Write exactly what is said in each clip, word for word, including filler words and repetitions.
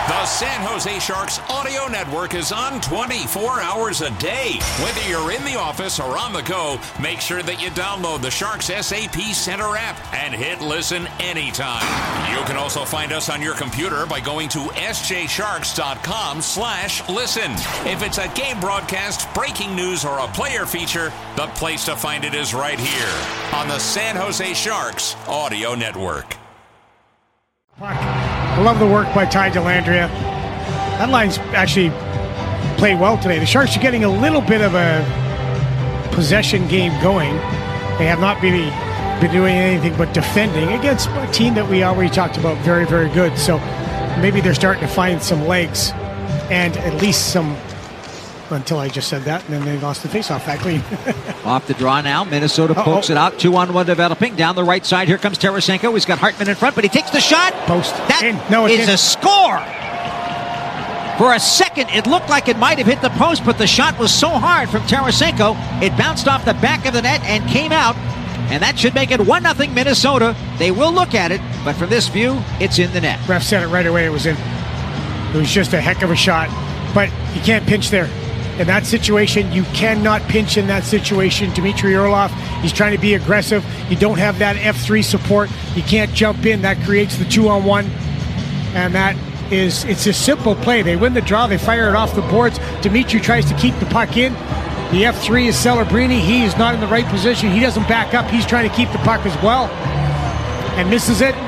The San Jose Sharks audio network is on twenty-four hours a day. Whether you're in the office or on the go, make sure that you download the Sharks S A P Center app and hit listen anytime. You can also find us on your computer by going to s j sharks dot com slash listen. If it's a game broadcast, breaking news, or a player feature, the place to find it is right here on the San Jose Sharks audio network. I love the work by Ty Dellandrea. That line's actually played well today. The Sharks are getting a little bit of a possession game going. They have not really been doing anything but defending against a team that we already talked about very, very good. So maybe they're starting to find some legs and at least some, until I just said that, and then they lost the faceoff back clean. Off the draw now. Minnesota Uh-oh. pokes it out. Two on one developing. Down the right side. Here comes Tarasenko. He's got Hartman in front, but he takes the shot. Post. That In. No, it is didn't. a score. For a second, it looked like it might have hit the post, but the shot was so hard from Tarasenko, it bounced off the back of the net and came out. And that should make it one nothing Minnesota. They will look at it, but from this view, it's in the net. Ref said it right away. It was in. It was just a heck of a shot. But you can't pinch there. In that situation, you cannot pinch in that situation. Dmitry Orlov, he's trying to be aggressive. You don't have that F three support. You can't jump in. That creates the two-on-one. And that is, it's a simple play. They win the draw. They fire it off the boards. Dmitry tries to keep the puck in. The F three is Celebrini. He is not in the right position. He doesn't back up. He's trying to keep the puck as well. And misses it.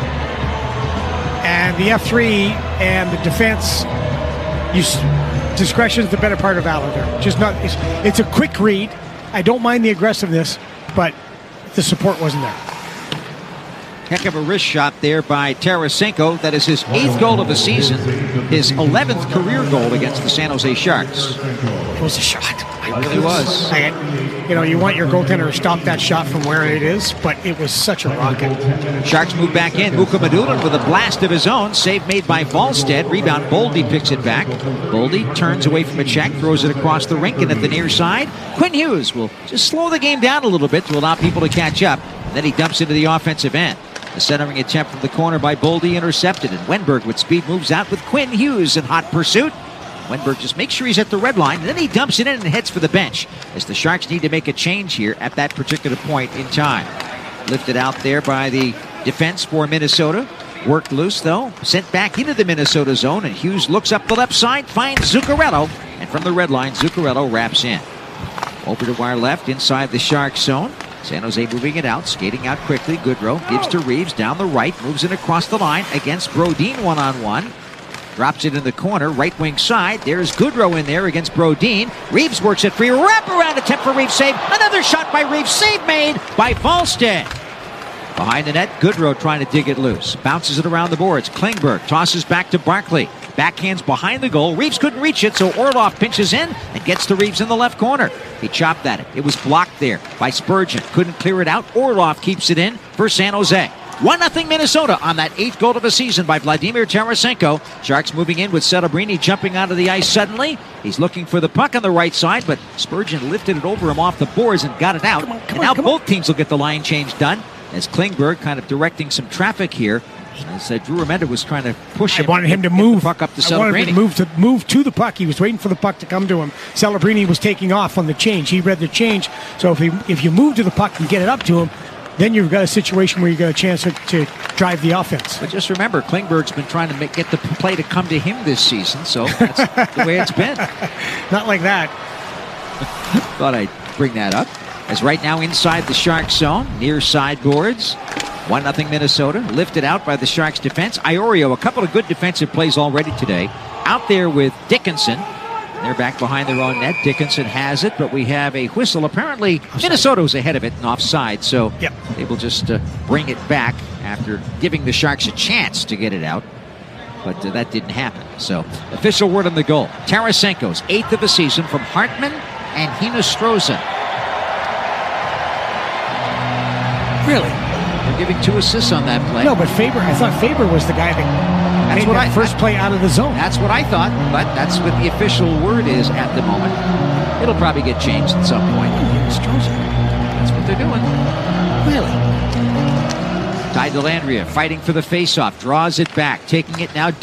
And the F three and the defense, you... discretion is the better part of valor there. Just not. It's, it's a quick read. I don't mind the aggressiveness, but the support wasn't there. Heck of a wrist shot there by Tarasenko. That is his eighth goal of the season, his eleventh career goal against the San Jose Sharks. It was a shot. It really was. I, you know, you want your goaltender to stop that shot from where it is, but it was such a rocket. Sharks move back in. Muka Madulin with a blast of his own. Save made by Volstead. Rebound. Boldy picks it back. Boldy turns away from a check, throws it across the rink, and at the near side, Quinn Hughes will just slow the game down a little bit to allow people to catch up. And then he dumps into the offensive end. The centering attempt from the corner by Boldy intercepted, and Wenberg with speed moves out with Quinn Hughes in hot pursuit. Wenberg just makes sure he's at the red line, and then he dumps it in and heads for the bench, as the Sharks need to make a change here at that particular point in time. Lifted out there by the defense for Minnesota. Worked loose, though. Sent back into the Minnesota zone, and Hughes looks up the left side, finds Zuccarello, and from the red line, Zuccarello wraps in. Over to our left, inside the Sharks zone. San Jose moving it out, skating out quickly. Goodrow gives to Reeves down the right, moves it across the line against Brodin one-on-one. Drops it in the corner, right wing side. There's Goodrow in there against Brodin. Reeves works it free. Wraparound attempt for Reeves, save. Another shot by Reeves, save made by Volstead. Behind the net, Goodrow trying to dig it loose. Bounces it around the boards. Klingberg tosses back to Barkley. Backhands behind the goal. Reeves couldn't reach it, so Orlov pinches in and gets to Reeves in the left corner. He chopped at it. It was blocked there by Spurgeon. Couldn't clear it out. Orlov keeps it in for San Jose. one nothing Minnesota on that eighth goal of the season by Vladimir Tarasenko. Sharks moving in with Celebrini jumping onto the ice suddenly. He's looking for the puck on the right side, but Spurgeon lifted it over him off the boards and got it out. Come on, come and on, now come both on. teams will get the line change done, as Klingberg kind of directing some traffic here. As uh, Drew Remenda was trying to push I him. wanted him to get move. the puck up to I wanted him Celebrini. to move to move to the puck. He was waiting for the puck to come to him. Celebrini was taking off on the change. He read the change. So if he, if you move to the puck and get it up to him, then you've got a situation where you got a chance to, to drive the offense. But just remember, Klingberg's been trying to make, get the play to come to him this season, so that's the way it's been. Not like that. Thought I'd bring that up. As right now inside the Sharks zone, near side boards. one nothing Minnesota, lifted out by the Sharks defense. Iorio, a couple of good defensive plays already today. Out there with Dickinson. They're back behind their own net. Dickinson has it, but we have a whistle. Apparently, Minnesota was ahead of it and offside, so Yep. they will just uh, bring it back after giving the Sharks a chance to get it out. But uh, that didn't happen. So, official word on the goal. Tarasenko's eighth of the season from Hartman and Hinostroza. Really? They're giving two assists on that play. No, but Faber, I thought Faber was the guy that That's made what that I- first play out of the zone. That's what I thought, but that's what the official word is at the moment. It'll probably get changed at some point. That's what they're doing. Really? Ty Dellandrea fighting for the faceoff, draws it back, taking it now